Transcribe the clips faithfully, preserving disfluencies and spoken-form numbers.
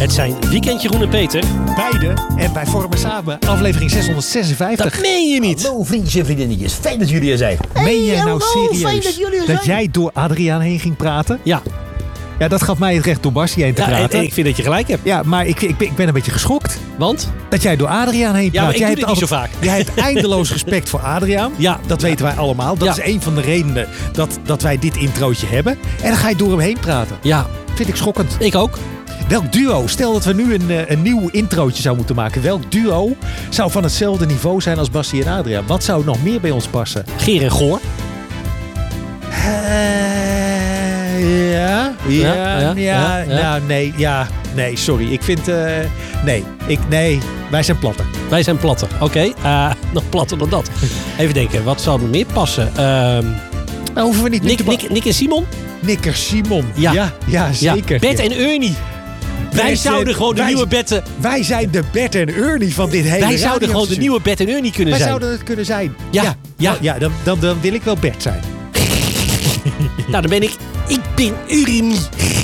Het zijn Weekend Jeroen en Peter. Beide. En wij vormen samen aflevering zeshonderdzesenvijftig. Dat meen je niet. Hallo vriendjes en vriendinnetjes. Fijn dat jullie er zijn. Meen jij nou hallo, serieus fijn dat jullie er dat zijn. jij door Adriaan heen ging praten? Ja, Ja, dat gaf mij het recht door Bassie heen te ja en, praten. en ik vind dat je gelijk hebt. Ja, maar ik, ik, ben- ik ben een beetje geschokt Want? dat jij door Adriaan heen Ja, praat. maar ik jij doe dit niet altijd- zo vaak. Jij hebt eindeloos respect voor Adriaan. Ja. Dat weten wij allemaal. Dat Ja. is een van de redenen dat, dat wij dit introotje hebben. En dan ga je door hem heen praten. Ja, Vind ik schokkend. ik ook. Welk duo, stel dat we nu een, eh, een nieuw introotje zouden moeten maken. Welk duo zou van hetzelfde niveau zijn als Bassie en Adriaan? Wat zou nog meer bij ons passen? Geer en Goor. Eh, ja, ja, ja, ja, ja, ja. nou nee, ja, nee, sorry. Ik vind, eh, nee, ik, nee, wij zijn platter. Wij zijn platter. Oké, eh, nog platter dan dat. Even denken, wat zou er meer passen? Ehm Nou, hoeven we niet Nick, nu te Nick, Nick en Simon? Nicker Simon. Ja. Ja, ja, zeker. Ja, Bert en Ernie. Wij Bert zouden en- gewoon de wij- nieuwe Betten... Wij zijn de Bert en Ernie van dit hele Wij zouden gewoon de radiostation. nieuwe Bert en Ernie kunnen Wij zijn. zouden het kunnen zijn. Ja, ja, ja. ja dan, dan, dan wil ik wel Bert zijn. Nou, dan ben ik... Ik ben Ernie.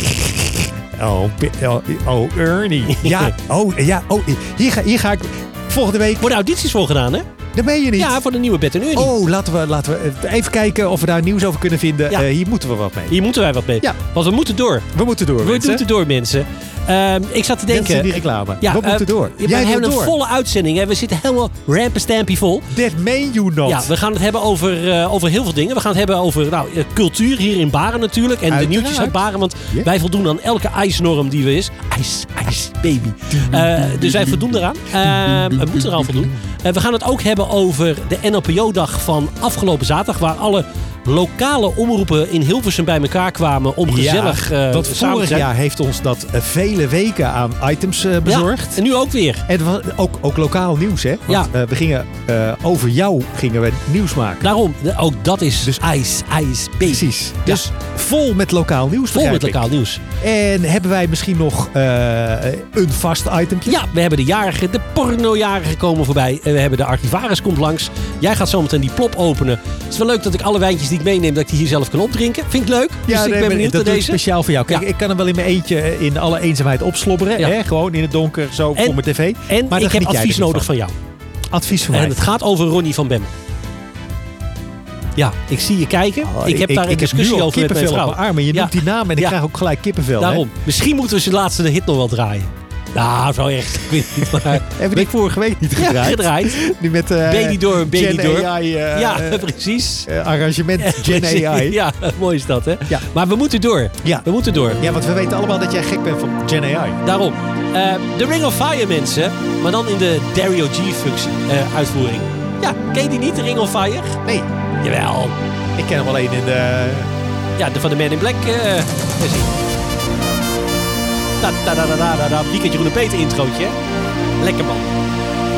Oh, Be- oh, oh, Ernie. Ja, oh, ja, oh, hier ga, hier ga ik volgende week. Worden audities voor gedaan, hè? Dat meen je niet. Ja, voor de nieuwe Bert en Ernie. Oh, laten we, laten we even kijken of we daar nieuws over kunnen vinden. Ja. Eh, hier moeten we wat mee. Hier moeten wij wat mee. Ja. Want we moeten door. We moeten door, We mensen. moeten door, mensen. Ehm, ik zat te Mensen denken... die reclame. Ja, we eh, moeten door. We Jij hebben wilt een door. volle uitzending. Hè? We zitten helemaal rampenstampie vol. That mean you not. Ja, we gaan het hebben over, eh, over heel veel dingen. We gaan het hebben over nou, eh, cultuur hier in Baren natuurlijk. En de Uiteraard. nieuwtjes uit Baren. Want Ja. wij voldoen aan elke ijsnorm die er is. IJs, ijs, baby. Eh, dus wij voldoen eraan. Eh, we moeten eraan voldoen. Eh, we gaan het ook hebben over de N L P O-dag van afgelopen zaterdag. Waar alle lokale omroepen in Hilversum bij elkaar kwamen om gezellig ja, eh want samen te vorig zijn. jaar heeft ons dat eh, vele weken aan items eh, bezorgd. Ja, en nu ook weer. En wa- ook, ook lokaal nieuws, hè? Want Ja. eh, we gingen eh, over jou gingen we nieuws maken. Daarom, de- ook dat is Dus- ijs, ijs, baby. Precies. Dus vol met lokaal nieuws. Vol met begrijp ik. lokaal nieuws. En hebben wij misschien nog eh, een vast itempje? Ja, we hebben de jarigen, de pornojarigen komen voorbij. En we hebben de archivaris komt langs. Jij gaat zometeen die plop openen. Het is wel leuk dat ik alle wijntjes die ik meeneem, dat ik die hier zelf kan opdrinken. Vind ik leuk. Dus Ja, ik nee, ben maar benieuwd dat naar doe ik deze. speciaal voor jou. Kijk, Ja. ik kan hem wel in mijn eentje in alle eenzaamheid opslobberen. Ja. Hè? Gewoon in het donker, zo En- voor mijn tv. En Maar ik dan heb geniet jij advies er niet nodig van jou. Advies van mij. En het gaat over Ronnie van Bem. Ja, ik zie je kijken. Oh, ik heb daar een heb discussie nu al over met mijn kippenvel vrouw. op mijn armen. Je Ja. noemt die naam en ik Ja. krijg ook gelijk kippenvel. Daarom. Misschien moeten we zijn laatste de hit nog wel draaien. Nou, zo echt. Ik weet het niet. Maar... Hè? Hebben we die vorige week niet Ja, gedraaid? gedraaid. Nu met uh, Baby door, baby Gen door. A I, uh, ja, uh, precies. uh, arrangement Gen A I. Ja, mooi is dat, hè? Ja. Maar we moeten door. Ja. We moeten door. Ja, want we weten allemaal dat jij gek bent van Gen A I. Daarom. Eh, de Ring of Fire, mensen. Maar dan in de Dario G-functie eh, uitvoering. Ja, ken je die niet, de Ring of Fire? Nee, Jawel. ik ken hem alleen in de... Ja, de van de Man in Black eh, versie. Da da da da da da da. Weekend Jeroen en Peter introotje, hè? Lekker man.